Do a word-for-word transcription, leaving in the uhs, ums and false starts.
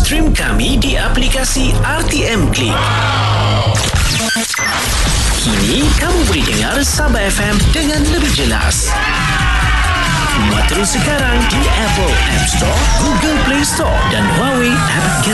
Stream kami di aplikasi R T M Click. Kini kamu boleh dengar Sabah F M dengan lebih jelas. Muat terus sekarang di Apple App Store, Google Play Store dan Huawei App